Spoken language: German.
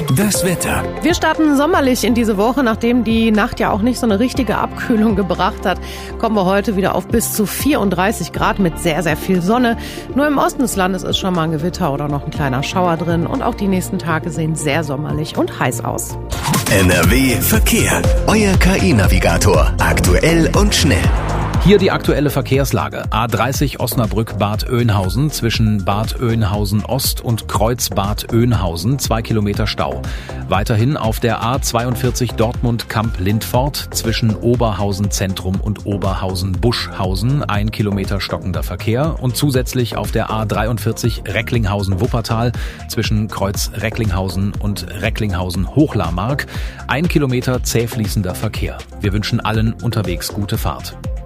Das Wetter. Wir starten sommerlich in diese Woche, nachdem die Nacht ja auch nicht so eine richtige Abkühlung gebracht hat, kommen wir heute wieder auf bis zu 34 Grad mit sehr, sehr viel Sonne. Nur im Osten des Landes ist schon mal ein Gewitter oder noch ein kleiner Schauer drin und auch die nächsten Tage sehen sehr sommerlich und heiß aus. NRW Verkehr. Euer KI-Navigator. Aktuell und schnell. Hier die aktuelle Verkehrslage. A30 Osnabrück-Bad Oeynhausen zwischen Bad Oeynhausen Ost und Kreuz Bad Oeynhausen 2 Kilometer Stau. Weiterhin auf der A42 Dortmund-Kamp-Lindfort zwischen Oberhausen Zentrum und Oberhausen-Buschhausen 1 Kilometer stockender Verkehr und zusätzlich auf der A43 Recklinghausen-Wuppertal zwischen Kreuz Recklinghausen und Recklinghausen-Hochlarmark 1 Kilometer zäh fließender Verkehr. Wir wünschen allen unterwegs gute Fahrt.